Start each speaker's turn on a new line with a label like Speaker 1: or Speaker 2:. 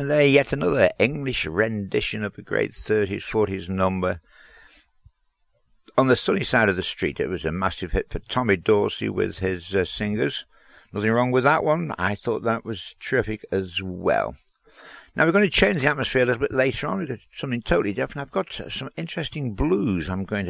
Speaker 1: And there, yet another English rendition of a great 30s, 40s number. On the Sunny Side of the Street, it was a massive hit for Tommy Dorsey with his singers. Nothing wrong with that one. I thought that was terrific as well. Now we're going to change the atmosphere a little bit later on. We've got something totally different. I've got some interesting blues I'm going to